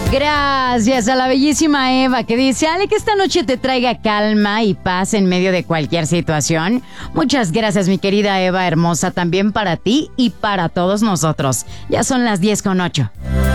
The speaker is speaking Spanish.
Gracias a la bellísima Eva que dice, Ale, que esta noche te traiga calma y paz en medio de cualquier situación. Muchas gracias, mi querida Eva hermosa, también para ti y para todos nosotros. Ya son las 10:08.